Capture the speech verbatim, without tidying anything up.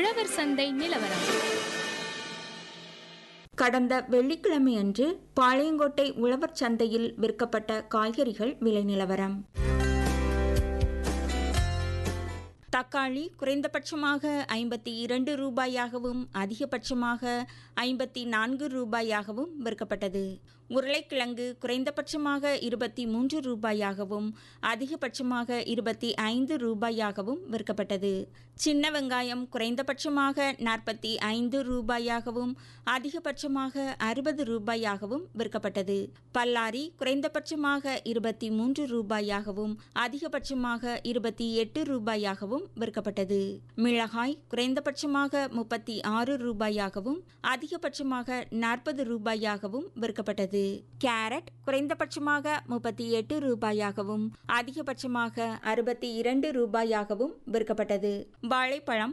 உழவர் சந்தை நிலவரம். கடந்த வெள்ளிக்கிழமையன்று பாளையங்கோட்டை உழவர் சந்தையில் விற்கப்பட்ட காய்கறிகள் விலை நிலவரம். தக்காளி குறைந்தபட்சமாக ஐம்பத்தி இரண்டு ரூபாயாகவும் அதிகபட்சமாக ஐம்பத்தி நான்கு ரூபாயாகவும் விற்கப்பட்டது. உருளைக்கிழங்கு குறைந்தபட்சமாக இருபத்தி மூன்று ரூபாயாகவும் அதிகபட்சமாக இருபத்தி ஐந்து ரூபாயாகவும் விற்கப்பட்டது. சின்ன வெங்காயம் குறைந்தபட்சமாக நாற்பத்தி ஐந்து ரூபாயாகவும் அதிகபட்சமாக அறுபது ரூபாயாகவும் விற்கப்பட்டது. பல்லாரி குறைந்தபட்சமாக இருபத்தி மூன்று ரூபாயாகவும் அதிகபட்சமாக இருபத்தி எட்டு ரூபாயாகவும் விற்கப்பட்டது. மிளகாய் குறைந்தபட்சமாக முப்பத்தி ஆறு ரூபாயாகவும் அதிகபட்சமாக நாற்பது ரூபாயாகவும் விற்கப்பட்டது. கேரட் குறைந்தபட்சமாக முப்பத்தி எட்டு ரூபாயாகவும் அதிகபட்சமாக அறுபத்தி இரண்டு ரூபாயாகவும் விற்கப்பட்டது. வாழைப்பழம்